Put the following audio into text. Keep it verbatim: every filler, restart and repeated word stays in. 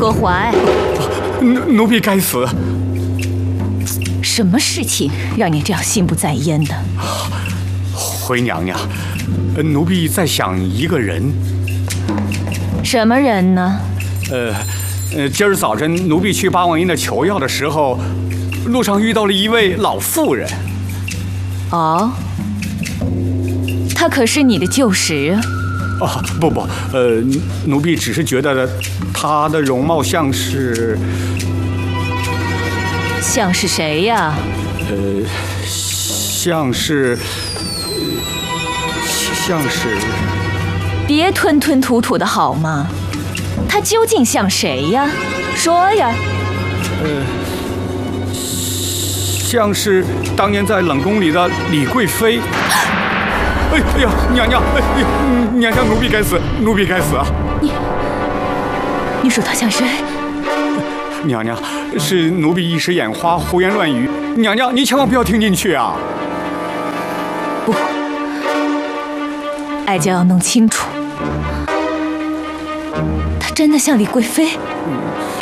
葛怀， 奴奴婢该死。 什么事情让你这样心不在焉的？ 回娘娘，奴婢在想一个人。 什么人呢？ 呃，呃，今儿早晨奴婢去八王营的求药的时候，路上遇到了一位老妇人。 哦，她可是你的旧识啊？ 哦，不不，呃，奴婢只是觉得她的容貌像是…… 像是谁呀？ 呃，像是……像是…… 别吞吞吐吐的好吗？她究竟像谁呀？说呀！ 呃，像是当年在冷宫里的李贵妃。哎哎呀，娘娘，哎呀，娘娘，奴婢该死，奴婢该死啊！ 你，你说她像谁？ 娘娘，是奴婢一时眼花，胡言乱语。娘娘，你千万不要听进去啊！ 不，哀家要弄清楚，她真的像李贵妃？